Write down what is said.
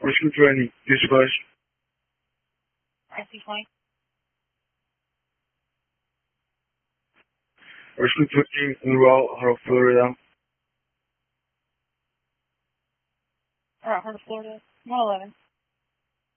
Rescue training, dispatch. IC-20. Rescue 15 en route out of Florida. Alright, Florida. 111.